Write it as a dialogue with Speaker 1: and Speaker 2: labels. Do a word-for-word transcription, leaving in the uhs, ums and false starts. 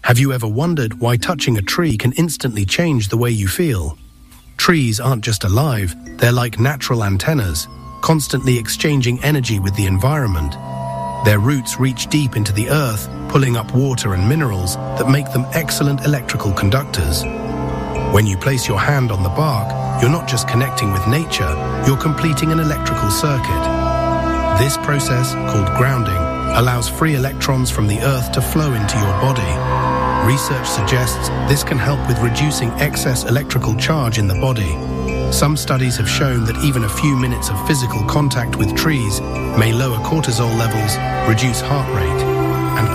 Speaker 1: Have you ever wondered why touching a tree can instantly change the way you feel? Trees aren't just alive, they're like natural antennas, constantly exchanging energy with the environment. Their roots reach deep into the earth, pulling up water and minerals that make them excellent electrical conductors. When you place your hand on the bark, you're not just connecting with nature, you're completing an electrical circuit. This process, called grounding, allows free electrons from the earth to flow into your body. Research suggests this can help with reducing excess electrical charge in the body. Some studies have shown that even a few minutes of physical contact with trees may lower cortisol levels, reduce heart rate,